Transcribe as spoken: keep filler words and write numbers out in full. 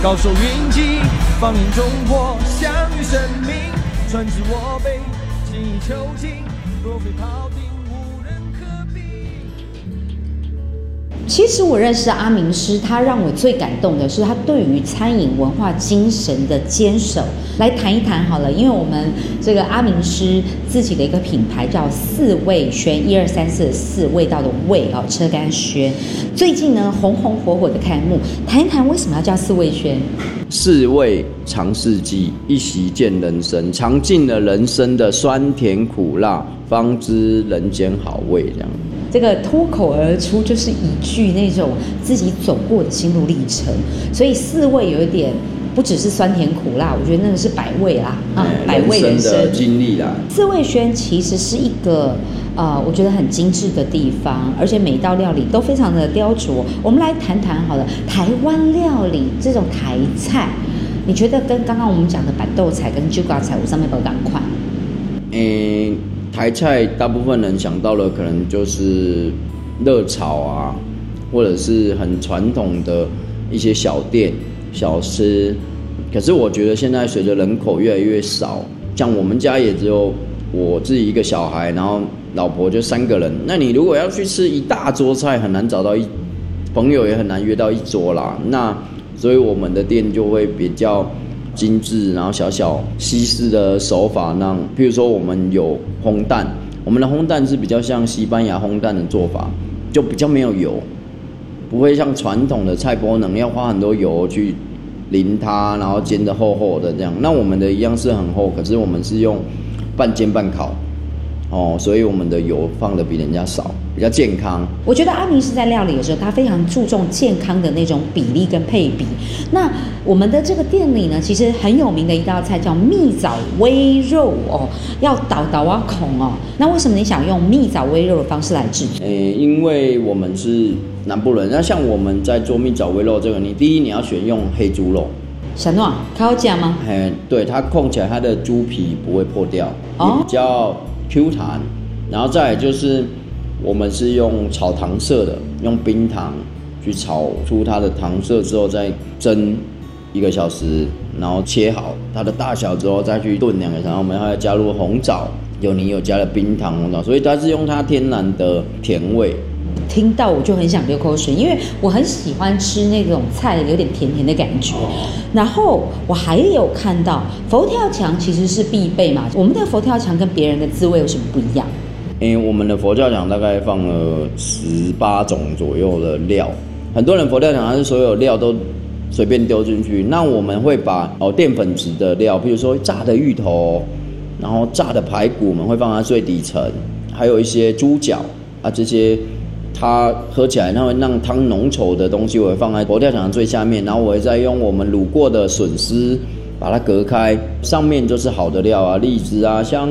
高手云集，放眼中国，相遇生命，传至我辈，精益求精，若非庖丁，无人可比。 其实我认识阿明师，他让我最感动的是他对于餐饮文化精神的坚守。来谈一谈好了，因为我们这个阿明师自己的一个品牌叫四味轩，一二三四的四，味道的味哦，车甘轩。最近呢红红火火的开幕，谈一谈为什么要叫四味轩？ 四味尝四季，一席见人生，尝尽了人生的酸甜苦辣，方知人间好味。这样。 这个脱口而出就是一句那种自己走过的心路历程，所以四味有一点不只是酸甜苦辣，我觉得那个是百味啦，啊，百味人生的经历啦。 四味轩其实是一个呃，我觉得很精致的地方，而且每一道料理都非常的雕琢。我们来谈谈好了，台湾料理这种台菜，你觉得跟刚刚我们讲的板豆菜跟酒家菜有上面有赶快？ 诶。台菜大部分人想到的可能就是热炒啊，或者是很传统的一些小店小吃。可是我觉得现在随着人口越来越少，像我们家也只有我自己一个小孩，然后老婆就三个人。那你如果要去吃一大桌菜，很难找到一朋友，也很难约到一桌啦。那所以我们的店就会比较精致，然后小小西式的手法让，譬如说我们有烘蛋，我们的烘蛋是比较像西班牙烘蛋的做法，就比较没有油，不会像传统的菜脯能要花很多油去淋它，然后煎得厚厚的这样。那我们的一样是很厚，可是我们是用半煎半烤，哦，所以我们的油放的比人家少，比较健康。 我觉得阿明是在料理的时候，他非常注重健康的那种比例跟配比。那我们的这个店里呢，其实很有名的一道菜叫蜜枣煨肉哦，要倒倒啊孔哦。那为什么你想用蜜枣煨肉的方式来制作？ 诶，因为我们是南部人，那像我们在做蜜枣煨肉这个，你第一你要选用黑猪肉。 小诺，烤架吗？ 嘿，对，它控起来，它的猪皮不会破掉， 哦， 也比较 Q 弹。然后再来就是我们是用炒糖色的，用冰糖去炒出它的糖色之后，再蒸一个小时，然后切好它的大小之后，再去炖两个小时。然后我们还要加入红枣，有你有加了冰糖红枣，所以它是用它天然的甜味。 听到我就很想流口水，因为我很喜欢吃那种菜有点甜甜的感觉。然后我还有看到佛跳墙其实是必备嘛，我们的佛跳墙跟别人的滋味有什么不一样？ 因为我们的佛跳墙大概放了十八种左右的料，很多人佛跳墙它是所有料都随便丢进去，那我们会把哦淀粉质的料，比如说炸的芋头，然后炸的排骨，我们会放在最底层，还有一些猪脚啊这些。它喝起来，它会让汤浓稠的东西，我会放在佛跳墙的最下面，然后我会再用我们卤过的笋丝把它隔开，上面就是好的料啊，荔枝啊、香